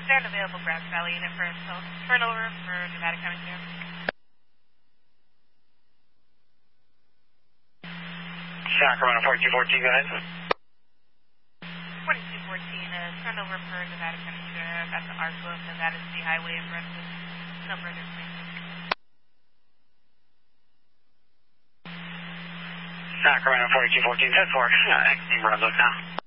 Is there an available Grass Valley unit for turnover for Nevada County Sheriff? Sacramento 4214, go ahead. 4214, turnover for Nevada County Sheriff at the Arcliff, Nevada City Highway in Brunswick. No further information. Sacramento 4214, 10-4, XD Brunswick now.